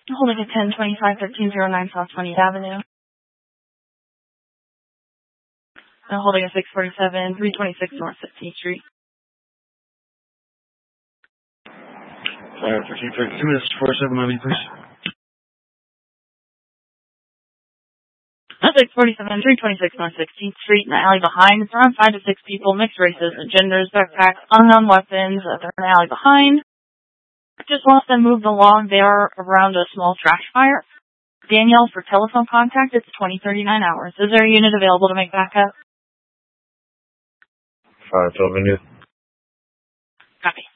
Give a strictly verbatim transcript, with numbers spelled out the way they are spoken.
Holding at ten twenty-five thirteen oh nine South twentieth Avenue. And holding at six forty-seven three twenty-six North fifteenth Street. Uh, thirteen thirty-two minutes, four seven nine, please. six forty-seven three twenty-six North sixteenth Street, in the alley behind. It's around five to six people, mixed races and genders, backpacks, unknown weapons. Uh, they're in the alley behind. Just once them moved along, they are around a small trash fire. Danielle, for telephone contact, it's twenty thirty-nine hours. Is there a unit available to make backup? five twelve minutes. Copy.